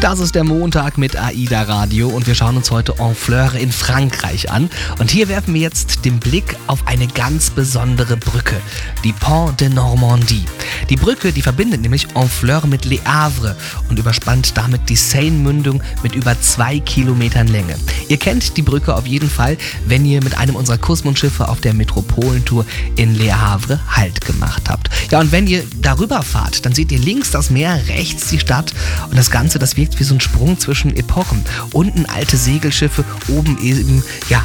Das ist der Montag mit AIDA Radio und wir schauen uns heute Honfleur in Frankreich an. Und hier werfen wir jetzt den Blick auf eine ganz besondere Brücke, die Pont de Normandie. Die Brücke, die verbindet nämlich Honfleur mit Le Havre und überspannt damit die Seine-Mündung mit über 2 Kilometern Länge. Ihr kennt die Brücke auf jeden Fall, wenn ihr mit einem unserer Kusmund-Schiffe auf der Metropolentour in Le Havre Halt gemacht habt. Ja, und wenn ihr darüber fahrt, dann seht ihr links das Meer, rechts die Stadt und das Ganze, das wirkt wie so ein Sprung zwischen Epochen. Unten alte Segelschiffe, oben eben